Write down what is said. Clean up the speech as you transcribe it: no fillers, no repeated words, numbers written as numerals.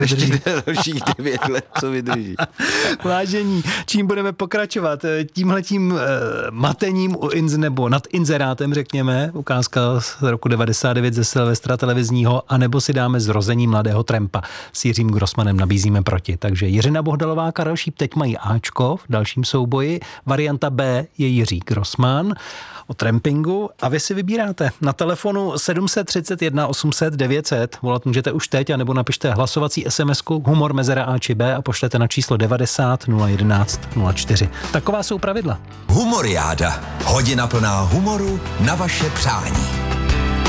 Ještě dalších 9 let, co vydrží. Vážení, čím budeme pokračovat? Tímhletím matením nebo nad inzerátem, řekněme, ukázka z roku 99 ze Silvestra televizního, anebo si dáme Zrození mladého trampa. S Jiřím Grossmanem nabízíme proti. Takže Jiřina Bohdalová, Karel Šíp teď mají Ačko v dalším souboji. Varianta B je Jiří Grossman o trampingu a vy si vybíráte. Na telefonu 731 800 900 volat můžete už teď, anebo napište hlasovací SMS-ku humor mezera A či B a pošlete na číslo 90 011 04. Taková jsou pravidla. Humoriáda. Hodina plná humoru na vaše přání.